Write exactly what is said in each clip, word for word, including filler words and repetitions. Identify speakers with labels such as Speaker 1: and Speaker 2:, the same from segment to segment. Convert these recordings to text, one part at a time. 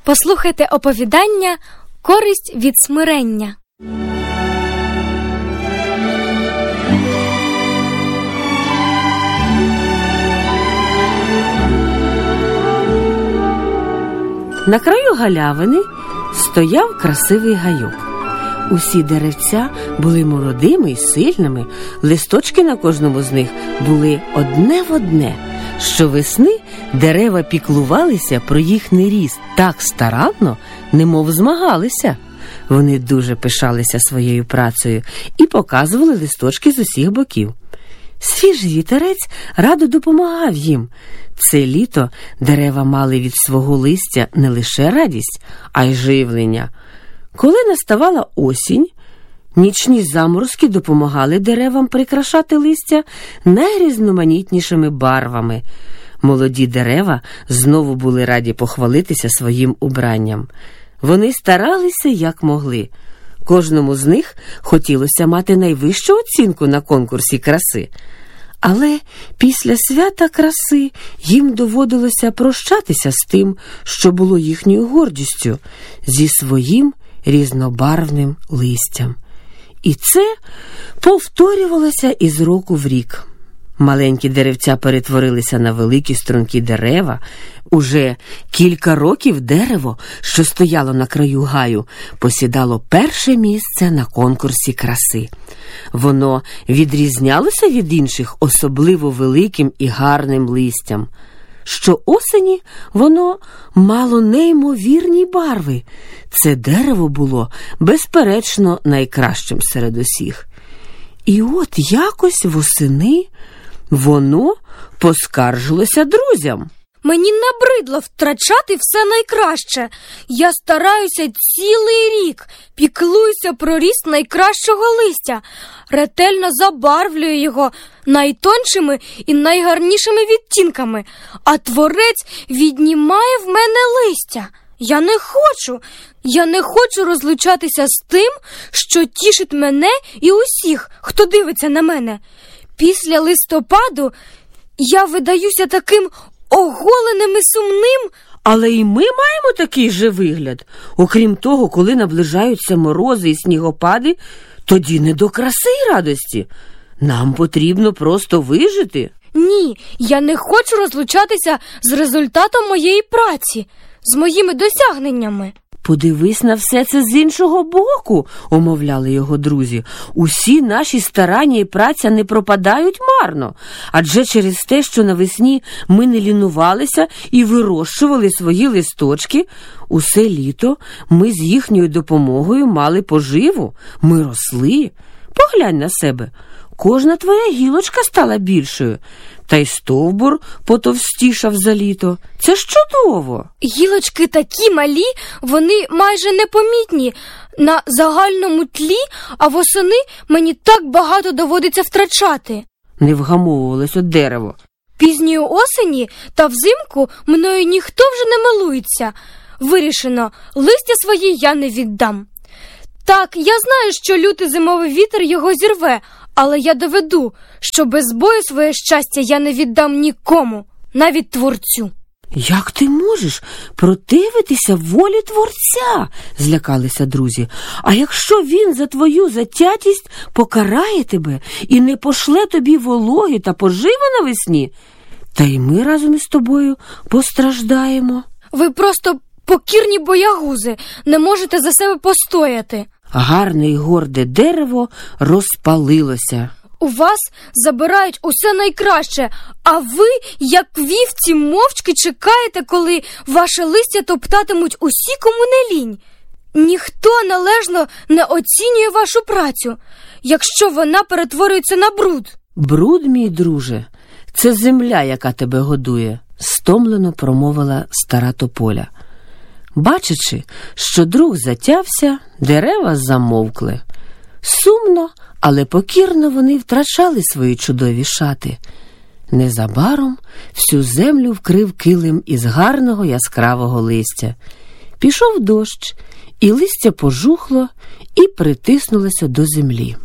Speaker 1: Послухайте оповідання «Користь від смирення».
Speaker 2: На краю галявини стояв красивий гайок. Усі деревця були молодими і сильними, листочки на кожному з них були одне в одне. Щовесни дерева піклувалися про їхній ріст так старанно, немов змагалися. Вони дуже пишалися своєю працею і показували листочки з усіх боків. Свіжий вітерець радо допомагав їм. Це літо дерева мали від свого листя не лише радість, а й живлення. Коли наставала осінь, нічні заморозки допомагали деревам прикрашати листя найрізноманітнішими барвами. Молоді дерева знову були раді похвалитися своїм убранням. Вони старалися, як могли. Кожному з них хотілося мати найвищу оцінку на конкурсі краси. Але після свята краси їм доводилося прощатися з тим, що було їхньою гордістю, зі своїм різнобарвним листям. І це повторювалося із року в рік. Маленькі деревця перетворилися на великі стрункі дерева. Уже кілька років дерево, що стояло на краю гаю, посідало перше місце на конкурсі краси. Воно відрізнялося від інших особливо великим і гарним листям. Щоосені воно мало неймовірні барви. Це дерево було, безперечно, найкращим серед усіх. І от якось восени воно поскаржилося друзям.
Speaker 1: Мені набридло втрачати все найкраще. Я стараюся цілий рік, піклуюся про ріст найкращого листя, ретельно забарвлюю його найтоншими і найгарнішими відтінками, а творець віднімає в мене листя. Я не хочу, я не хочу розлучатися з тим, що тішить мене і усіх, хто дивиться на мене. Після листопаду я видаюся таким оголеним і сумним.
Speaker 2: Але і ми маємо такий же вигляд. Окрім того, коли наближаються морози і снігопади, тоді не до краси й радості. Нам потрібно просто вижити.
Speaker 1: Ні, я не хочу розлучатися з результатом моєї праці, з моїми досягненнями.
Speaker 2: Подивись на все це з іншого боку, умовляли його друзі. Усі наші старання і праця не пропадають марно. Адже через те, що навесні ми не лінувалися і вирощували свої листочки, усе літо ми з їхньою допомогою мали поживу. Ми росли. Поглянь на себе. Кожна твоя гілочка стала більшою. Та й стовбур потовстішав за літо. Це ж чудово!
Speaker 1: Гілочки такі малі, вони майже непомітні на загальному тлі, а восени мені так багато доводиться втрачати.
Speaker 2: Не вгамовувалося дерево.
Speaker 1: Пізньої осені та взимку мною ніхто вже не милується. Вирішено, листя свої я не віддам. Так, я знаю, що лютий зимовий вітер його зірве, але я доведу, що без бою своє щастя я не віддам нікому, навіть Творцю.
Speaker 2: Як ти можеш противитися волі Творця? Злякалися друзі. А якщо він за твою затятість покарає тебе і не пошле тобі вологи та поживи навесні, та й ми разом із тобою постраждаємо.
Speaker 1: Ви просто покірні боягузи, не можете за себе постояти.
Speaker 2: Гарне й горде дерево розпалилося.
Speaker 1: У вас забирають усе найкраще, а ви, як вівці, мовчки чекаєте, коли ваше листя топтатимуть усі, кому не лінь. Ніхто належно не оцінює вашу працю, якщо вона перетворюється на бруд.
Speaker 2: Бруд, мій друже, це земля, яка тебе годує, стомлено промовила стара тополя. Бачачи, що друг затявся, дерева замовкли. Сумно, але покірно вони втрачали свої чудові шати. Незабаром всю землю вкрив килим із гарного яскравого листя. Пішов дощ, і листя пожухло і притиснулося до землі.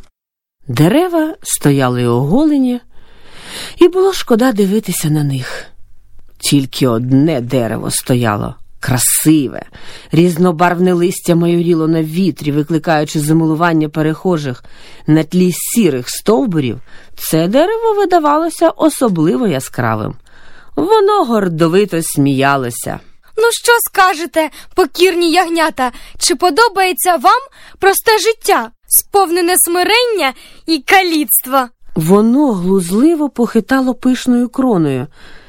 Speaker 2: Дерева стояли оголені, і було шкода дивитися на них. Тільки одне дерево стояло красиве. Різнобарвне листя майоріло на вітрі, викликаючи замилування перехожих. На тлі сірих стовбурів це дерево видавалося особливо яскравим. Воно гордовито сміялося.
Speaker 1: Ну що скажете, покірні ягнята, чи подобається вам просте життя, сповнене смирення і каліцтва?
Speaker 2: Воно глузливо похитало пишною кроною.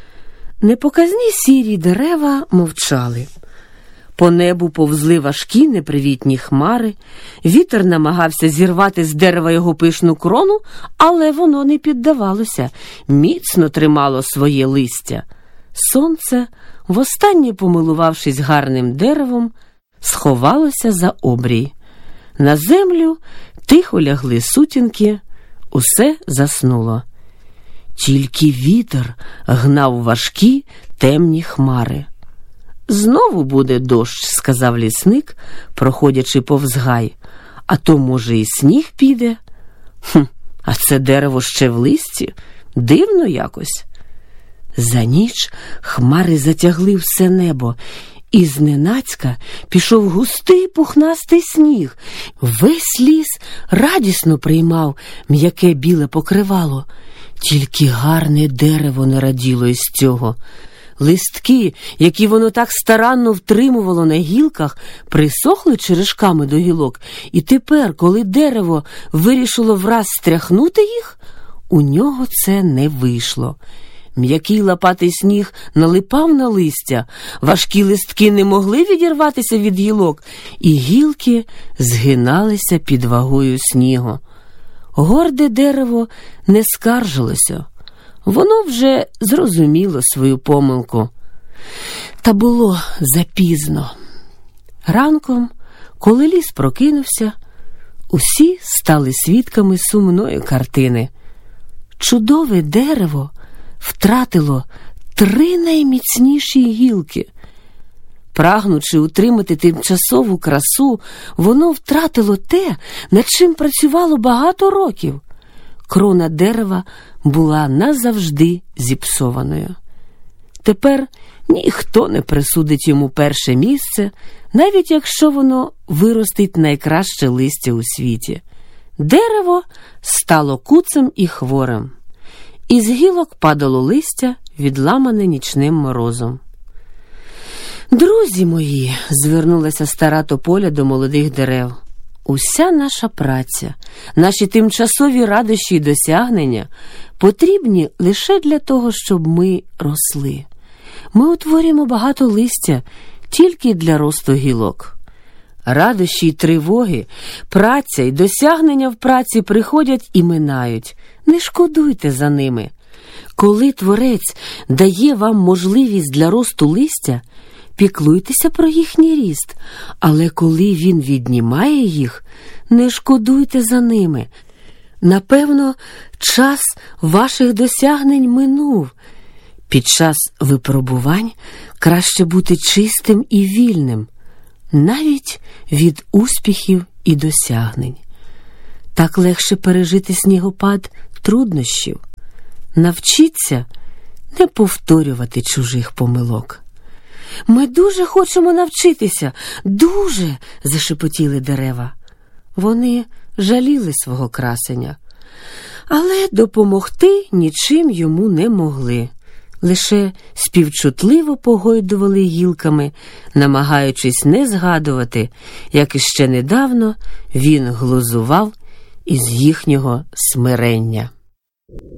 Speaker 2: Непоказні сірі дерева мовчали. По небу повзли важкі непривітні хмари. Вітер намагався зірвати з дерева його пишну крону, але воно не піддавалося, міцно тримало своє листя. Сонце, востаннє помилувавшись гарним деревом, сховалося за обрій. На землю тихо лягли сутінки, усе заснуло. Тільки вітер гнав важкі темні хмари. «Знову буде дощ», – сказав лісник, проходячи повз гай. «А то, може, і сніг піде? Хм, а це дерево ще в листі? Дивно якось». За ніч хмари затягли все небо, і зненацька пішов густий пухнастий сніг. Весь ліс радісно приймав м'яке біле покривало. Тільки гарне дерево не раділо із цього. Листки, які воно так старанно втримувало на гілках, присохли черешками до гілок, і тепер, коли дерево вирішило враз стряхнути їх, у нього це не вийшло. М'який лопатий сніг налипав на листя, важкі листки не могли відірватися від гілок, і гілки згиналися під вагою снігу. Горде дерево не скаржилося. Воно вже зрозуміло свою помилку. Та було запізно. Ранком, коли ліс прокинувся, усі стали свідками сумної картини. Чудове дерево втратило три найміцніші гілки. Прагнучи утримати тимчасову красу, воно втратило те, над чим працювало багато років. Крона дерева була назавжди зіпсованою. Тепер ніхто не присудить йому перше місце, навіть якщо воно виростить найкраще листя у світі. Дерево стало куцем і хворим. Із гілок падало листя, відламане нічним морозом. «Друзі мої», – звернулася стара тополя до молодих дерев, – «уся наша праця, наші тимчасові радощі й досягнення потрібні лише для того, щоб ми росли. Ми утворюємо багато листя тільки для росту гілок. Радощі й тривоги, праця й досягнення в праці приходять і минають. Не шкодуйте за ними. Коли Творець дає вам можливість для росту листя, піклуйтеся про їхній ріст, але коли він віднімає їх, не шкодуйте за ними. Напевно, час ваших досягнень минув. Під час випробувань краще бути чистим і вільним, навіть від успіхів і досягнень. Так легше пережити снігопад труднощів. Навчіться не повторювати чужих помилок». «Ми дуже хочемо навчитися, дуже!» – зашепотіли дерева. Вони жаліли свого красеня, але допомогти нічим йому не могли. Лише співчутливо погойдували гілками, намагаючись не згадувати, як іще недавно він глузував із їхнього смирення.